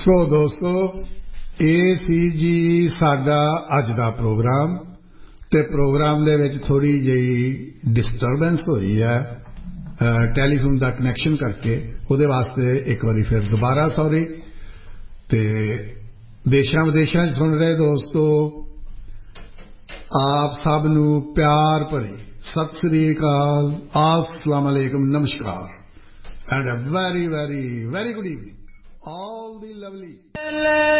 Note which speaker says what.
Speaker 1: ਸੋ ਦੋਸਤੋ, ਇਹ ਸੀ ਜੀ ਸਾਡਾ ਅੱਜ ਦਾ ਪ੍ਰੋਗਰਾਮ ਤੇ ਪ੍ਰੋਗਰਾਮ ਦੇ ਵਿੱਚ ਥੋੜੀ ਜਿਹੀ ਡਿਸਟਰਬੈਂਸ ਹੋਈ ਹੈ ਟੈਲੀਫੋਨ ਦਾ ਕਨੈਕਸ਼ਨ ਕਰਕੇ। ਉਹਦੇ ਵਾਸਤੇ ਇੱਕ ਵਾਰੀ ਫਿਰ ਦੁਬਾਰਾ ਸੌਰੀ। ਤੇ ਦੇਸ਼ਾਂ ਵਿਦੇਸ਼ਾਂ 'ਚ ਸੁਣ ਰਹੇ ਦੋਸਤੋ, ਆਪ ਸਭ ਨੂੰ ਪਿਆਰ ਭਰੀ ਸਤਿ ਸ੍ਰੀ ਅਕਾਲ, अस्सलाम वालेकुम, नमस्कार and a very very very good evening all the lovely